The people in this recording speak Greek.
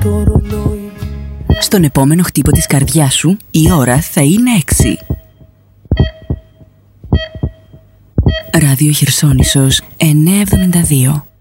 Στον επόμενο χτύπο της καρδιάς σου, η ώρα θα είναι 6. Ράδιο Χερσόνησος 972.